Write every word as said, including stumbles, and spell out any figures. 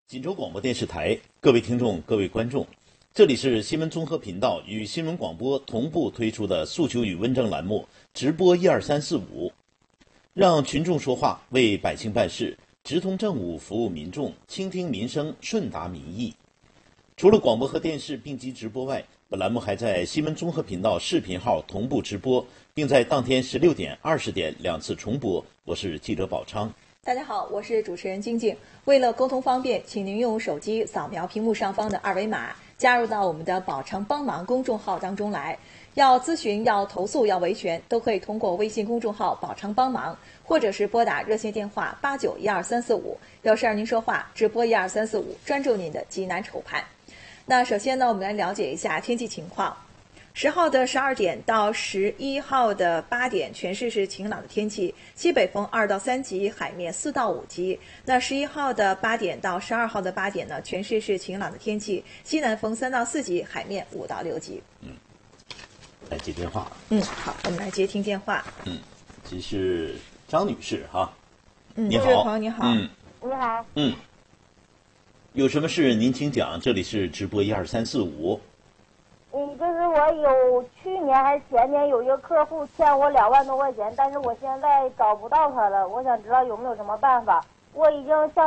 锦州广播电视台，各位听众、各位观众，这里是新闻综合频道与新闻广播同步推出的诉求与问政栏目直播一二三四五，让群众说话，为百姓办事，直通政务，服务民众，倾听民生，顺达民意。除了广播和电视并机直播外，本栏目还在新闻综合频道视频号同步直播，并在当天十六点、二十点两次重播。我是记者宝昌。 大家好，我是主持人晶晶。为了沟通方便，请您用手机扫描屏幕上方的二维码，加入到我们的宝昌帮忙公众号当中来。要咨询、要投诉、要维权，都可以通过微信公众号宝昌帮忙，或者是拨打热线电话八九一二三四五，有事儿您说话，直播一二三四五，专注您的急难愁盼。那首先呢，我们来了解一下天气情况。十号的十二点到十一号的八点，全市是晴朗的天气，西北风二到三级，海面四到五级。那十一号的八点到十二号的八点呢，全市是晴朗的天气，西南风三到四级，海面五到六级。 嗯，来接电话。 嗯，好，我们来接听电话。 嗯，这是张女士哈。 嗯， 你好， 这位朋友你好。 嗯， 你好。 嗯，有什么事您请讲，这里是直播一二三四五。 嗯，就是我有去年还是前年有一个客户欠我两万多块钱，但是我现在找不到他了，我想知道有没有什么办法。我已经向